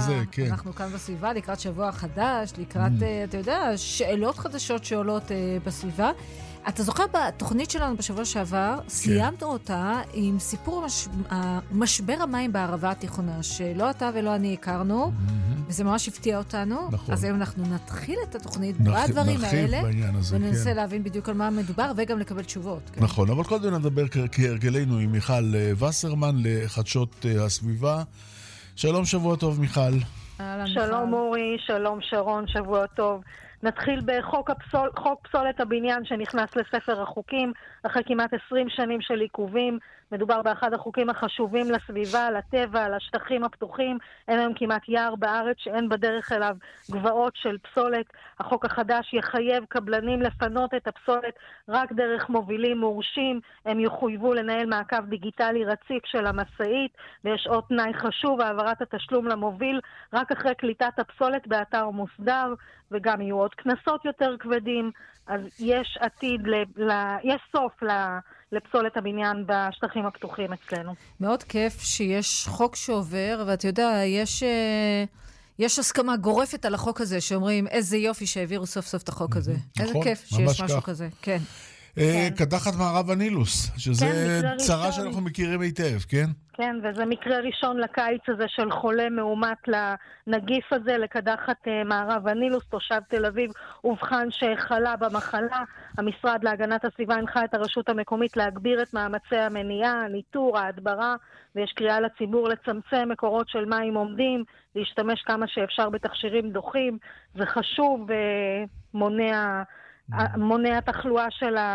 הזה, כן. אנחנו כאן בסביבה, לקראת שבוע חדש, לקראת, אתה יודע, שאלות חדשות שעולות בסביבה. אתה זוכר בתוכנית שלנו בשבוע שעבר, סיימנו אותה עם סיפור משבר המים בערבה התיכונה, שלא אתה ולא אני הכרנו, וזה ממש הפתיע אותנו. נכון. אז היום אנחנו נתחיל את התוכנית בדברים האלה, וננסה להבין בדיוק על מה מדובר, וגם לקבל תשובות. כן? נכון, אבל קודם נדבר כהרגלנו עם מיכל וסרמן לחדשות הסביבה. שלום, שבוע טוב, מיכל. שלום אורי, שלום שרון, שבוע טוב. נתחיל בחוק פסולת הבניין שנכנס לספר החוקים אחרי כמעט 20 שנים של עיכובים. מדובר באחד החוקים החשובים לסביבה, לטבע, לשטחים הפתוחים. אין היום כמעט יער בארץ שאין בדרך אליו גבעות של פסולת. החוק החדש יחייב קבלנים לפנות את הפסולת רק דרך מובילים מורשים. הם יחויבו לנהל מעקב דיגיטלי רציף של המשאית, ויש עוד תנאי חשוב, העברת התשלום למוביל רק אחרי קליטת הפסולת באתר מוסדר, וגם יהיו עוד כנסות יותר כבדים. אז יש עתיד, יש סוף לפסולת הבניין בשטחים הפתוחים אצלנו. מאוד כיף שיש חוק שעובר, ואתה יודע, יש הסכמה גורפת על החוק הזה, שאומרים איזה יופי שהעבירו סוף סוף את החוק הזה. איזה כיף שיש משהו כזה, כן. קדחת מערב הנילוס, שזה צרה שאנחנו מכירים היטב, כן? כן, וזה מקרה ראשון לקיץ הזה של חולה מאומת לנגיף הזה, לקדחת מערב הנילוס, תושב תל אביב, הובחן שחלה במחלה. המשרד להגנת הסביבה הנחה את הרשות המקומית להגביר את מאמצי המניעה, הניטור, ההדברה, ויש קריאה לציבור לצמצם מקורות של מים עומדים, להשתמש כמה שאפשר בתכשירים דוחים. זה חשוב מונע תחלואה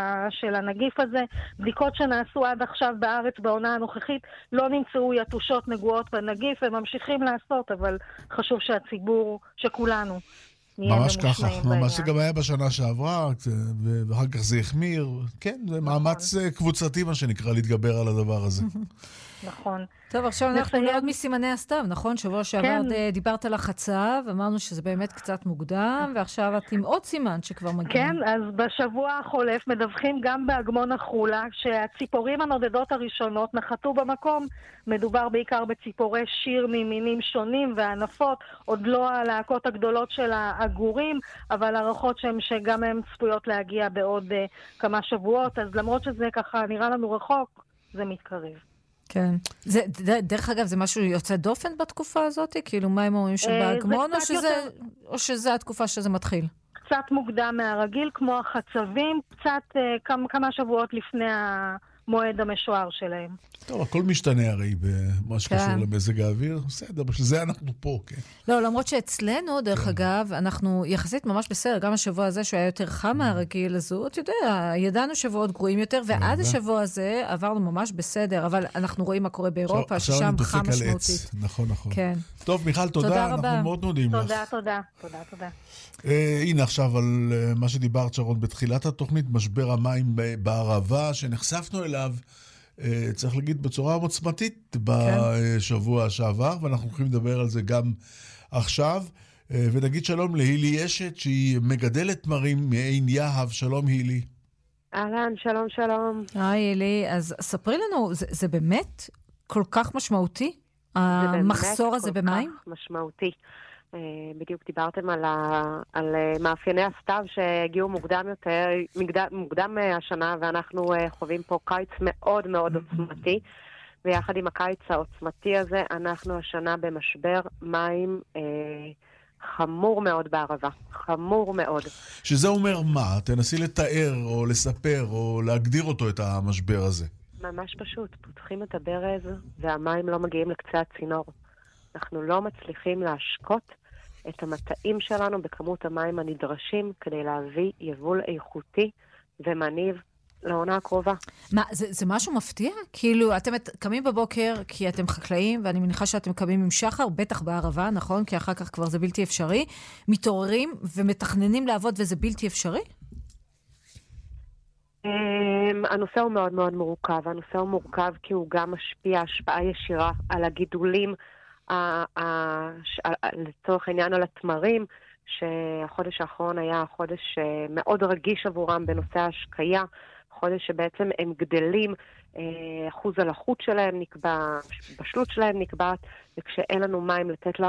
של הנגיף הזה. בדיקות שנעשו עד עכשיו בארץ בעונה הנוכחית לא נמצאו יתושות נגועות בנגיף, הם ממשיכים לעשות, אבל חשוב שהציבור, שכולנו נהיה ממש ככה, בעניין. ממש גם היה בשנה שעברה, ואחר כך זה החמיר. כן, זה מאמץ קבוצתי מה שנקרא להתגבר על הדבר הזה. נכון. טוב, עכשיו אנחנו לעוד מסימני הסתיו, נכון? שבוע שעבר דיברת על החצה, ואמרנו שזה באמת קצת מוקדם, ועכשיו את עם עוד סימן שכבר מגיע. כן, אז בשבוע החולף מדווחים גם באגמון החולה, שהציפורים הנודדות הראשונות נחתו במקום. מדובר בעיקר בציפורי שיר ממינים שונים וענפות, עוד לא הלהקות הגדולות של העגורים, אבל הערכות שגם הן צפויות להגיע בעוד כמה שבועות, אז למרות שזה ככה נראה לנו רחוק, זה מתקרב. כן. דרך אגב, זה משהו יוצא דופן בתקופה הזאת? כאילו, מה הם אומרים שבאגמון, או שזה התקופה שזה מתחיל? קצת מוקדם מהרגיל, כמו החצבים, קצת כמה שבועות לפני המועד המשוער שלהם. טוב, הכל משתנה הרי במה שקשור למזג האוויר. בסדר, בשביל זה אנחנו פה, כן. לא, למרות שאצלנו, דרך אגב, אנחנו יחסית ממש בסדר, גם השבוע הזה שהוא היה יותר חם מהרגיל הזו, אתה יודע, ידענו שבועות גרועים יותר, ועד השבוע הזה עברנו ממש בסדר, אבל אנחנו רואים מה קורה באירופה, ששם חם משמעותית. נכון, נכון. כן. טוב, מיכל, תודה, אנחנו מאוד נודים לך. תודה. הנה עכשיו על מה שדיברת, שרון, בתחילת התוכנית, משבר המים בערבה, שנחשפנו אליו, צריך להגיד בצורה עוצמתית בשבוע שעבר, ואנחנו הולכים לדבר על זה גם עכשיו, ונגיד שלום להילי אשת, שהיא מגדלת תמרים מעין יהב. שלום הילי. אהלן, שלום. היי הילי, אז ספרי לנו, זה באמת כל כך משמעותי? המחסור הזה במים? זה באמת כל כך משמעותי. בדיוק דיברתם על מאפייני הסתיו שהגיעו מוקדם השנה, ואנחנו חווים פה קיץ מאוד מאוד עוצמתי, ויחד עם הקיץ העוצמתי הזה אנחנו השנה במשבר מים חמור מאוד בערבה, חמור מאוד. שזה אומר מה? תנסי לתאר או לספר או להגדיר אותו, את המשבר הזה. ממש פשוט, פותחים את הברז והמים לא מגיעים לקצה הצינור. אנחנו לא מצליחים להשקות את המטעים שלנו בכמות המים הנדרשים כדי להביא יבול איכותי ומניב לעונה הקרובה. מה, זה משהו מפתיע? כאילו, אתם קמים בבוקר כי אתם חקלאים, ואני מניחה שאתם קמים עם שחר, בטח בערבה, נכון? כי אחר כך כבר זה בלתי אפשרי. מתעוררים ומתכננים לעבוד וזה בלתי אפשרי? הנושא הוא מאוד מאוד מורכב. הנושא הוא מורכב כי הוא גם משפיע השפעה ישירה על הגידולים, לצורך העניין על התמרים, שהחודש האחרון היה חודש מאוד רגיש עבורם בנושא ההשקיה, חודש שבעצם הם גדלים, אחוז הלחות שלהם נקבע, בשלות שלהם נקבעת, וכשאין לנו מים לתת